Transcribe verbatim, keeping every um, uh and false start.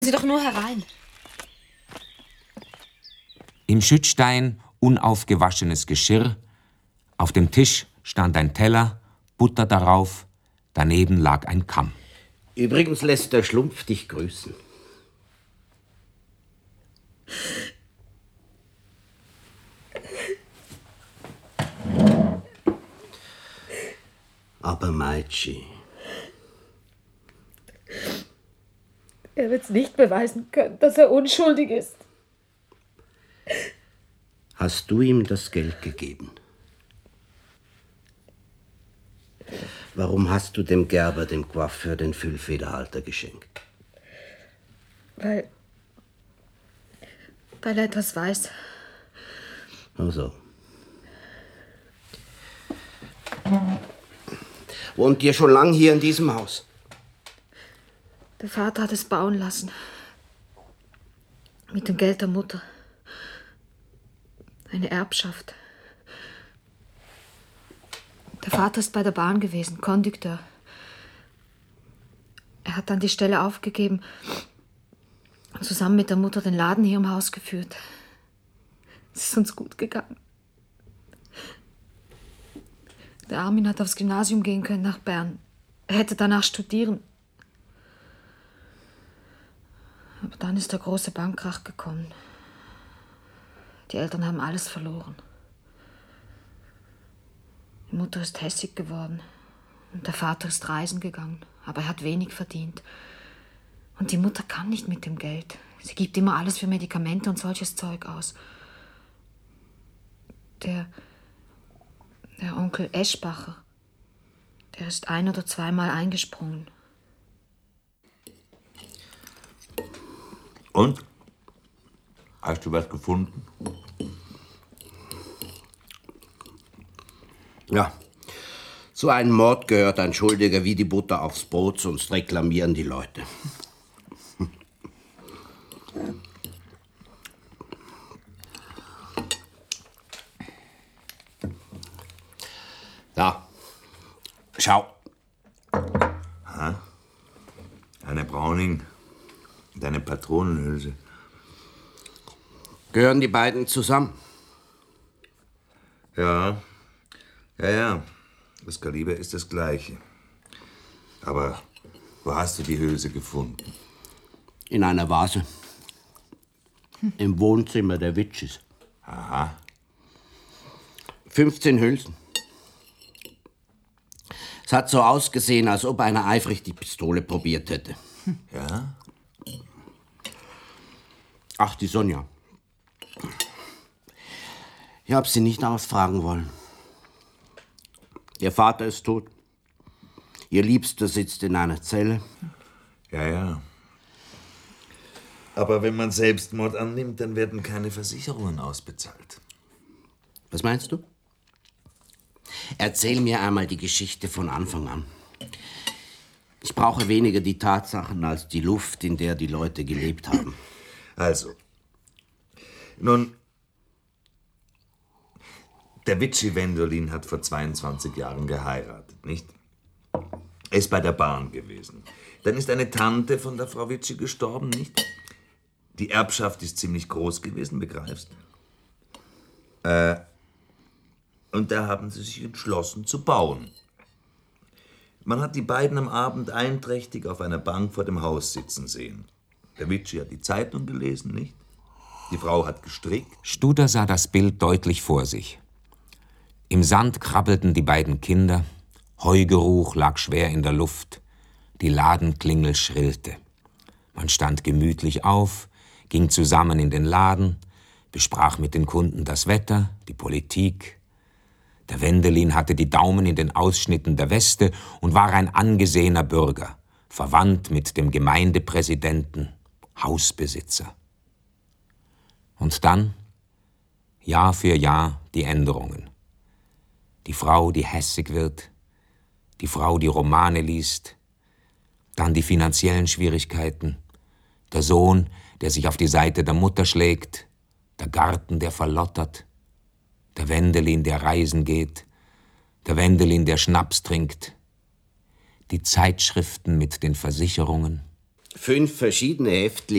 Sie doch nur herein. Im Schüttstein unaufgewaschenes Geschirr. Auf dem Tisch stand ein Teller, Butter darauf, daneben lag ein Kamm. Übrigens lässt der Schlumpf dich grüßen. Aber Meitschi, er wird's nicht beweisen können, dass er unschuldig ist. Hast du ihm das Geld gegeben? Warum hast du dem Gerber, dem Coiffeur, den Füllfederhalter geschenkt? Weil... weil er etwas weiß. Ach so. Wohnt ihr schon lang hier in diesem Haus? Der Vater hat es bauen lassen. Mit dem Geld der Mutter. Eine Erbschaft. Der Vater ist bei der Bahn gewesen, Kondukteur. Er hat dann die Stelle aufgegeben und zusammen mit der Mutter den Laden hier im Haus geführt. Es ist uns gut gegangen. Der Armin hat aufs Gymnasium gehen können nach Bern. Er hätte danach studieren. Aber dann ist der große Bankkrach gekommen. Die Eltern haben alles verloren. Die Mutter ist hässig geworden und der Vater ist reisen gegangen, aber er hat wenig verdient. Und die Mutter kann nicht mit dem Geld. Sie gibt immer alles für Medikamente und solches Zeug aus. Der, der Onkel Eschbacher, der ist ein- oder zweimal eingesprungen. Und? Hast du was gefunden? Ja. Zu einem Mord gehört ein Schuldiger wie die Butter aufs Brot, sonst reklamieren die Leute. Da. Schau. Ha? Eine Browning und eine Patronenhülse. Gehören die beiden zusammen? Ja. Ja, ja. Das Kaliber ist das gleiche. Aber wo hast du die Hülse gefunden? In einer Vase. Hm. Im Wohnzimmer der Witschis. Aha. fünfzehn Hülsen. Es hat so ausgesehen, als ob einer eifrig die Pistole probiert hätte. Hm. Ja? Ach, die Sonja. Ich hab sie nicht ausfragen wollen. Ihr Vater ist tot. Ihr Liebster sitzt in einer Zelle. Ja, ja. Aber wenn man Selbstmord annimmt, dann werden keine Versicherungen ausbezahlt. Was meinst du? Erzähl mir einmal die Geschichte von Anfang an. Ich brauche weniger die Tatsachen als die Luft, in der die Leute gelebt haben. Also, nun, der Witschi Wendolin hat vor zweiundzwanzig Jahren geheiratet, nicht? Er ist bei der Bahn gewesen. Dann ist eine Tante von der Frau Witschi gestorben, nicht? Die Erbschaft ist ziemlich groß gewesen, begreifst du? Äh, und da haben sie sich entschlossen zu bauen. Man hat die beiden am Abend einträchtig auf einer Bank vor dem Haus sitzen sehen. Der Witschi hat die Zeitung gelesen, nicht? Die Frau hat gestrickt. Studer sah das Bild deutlich vor sich. Im Sand krabbelten die beiden Kinder, Heugeruch lag schwer in der Luft, die Ladenklingel schrillte. Man stand gemütlich auf, ging zusammen in den Laden, besprach mit den Kunden das Wetter, die Politik. Der Wendelin hatte die Daumen in den Ausschnitten der Weste und war ein angesehener Bürger, verwandt mit dem Gemeindepräsidenten, Hausbesitzer. Und dann, Jahr für Jahr, die Änderungen. Die Frau, die hässig wird, die Frau, die Romane liest, dann die finanziellen Schwierigkeiten, der Sohn, der sich auf die Seite der Mutter schlägt, der Garten, der verlottert, der Wendelin, der reisen geht, der Wendelin, der Schnaps trinkt, die Zeitschriften mit den Versicherungen. Fünf verschiedene Heftchen